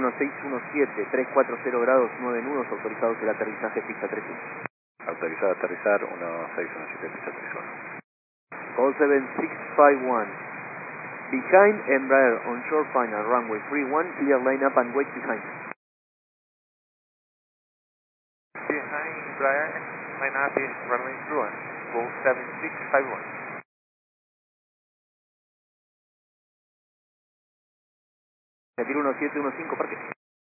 1617, 340 grados, 9 nudos, autorizados el aterrizaje, pista 31. Autorizado a aterrizar, 1617, pista 31. Call 7651. Behind Embraer, onshore final, runway 31, clear line up and wait behind. Behind Embraer, line up is runway 31, call 7651. Me tiro 1715, parque.